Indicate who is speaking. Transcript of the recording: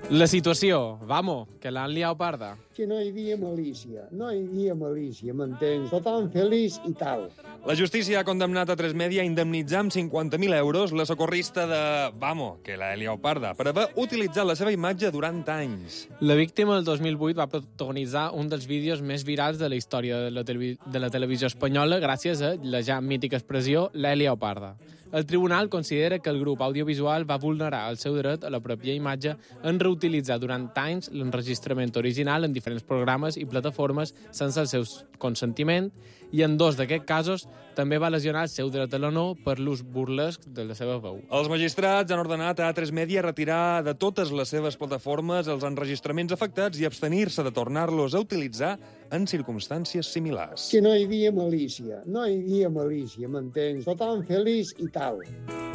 Speaker 1: La situació, vamos, que l'han liat parda.
Speaker 2: Que no hi havia malícia, m'entens? Tothom feliç i tal.
Speaker 3: La justícia ha condemnat a 3 Media a indemnitzar amb 50.000 euros la socorrista de... que la liat parda, per haver utilitzat la seva imatge durant anys.
Speaker 1: La víctima del 2008 va protagonitzar un dels vídeos més virals de la història de la televisió espanyola gràcies a la ja mítica expressió l'Èlia Oparda. El tribunal considera que el grup audiovisual va vulnerar el seu dret a la pròpia imatge en reutilitzar durant anys l'enregistrament original en diferents programes i plataformes sense el seu consentiment i en 2 d'aquests casos també va lesionar el seu dret a l'honor per l'ús burlesc de la seva veu.
Speaker 3: Els magistrats han ordenat a A3 Media retirar de totes les seves plataformes els enregistraments afectats i abstenir-se de tornar-los a utilitzar en circumstàncies similars.
Speaker 2: Que no hi havia malícia, m'entens? Tothom feliç i tal.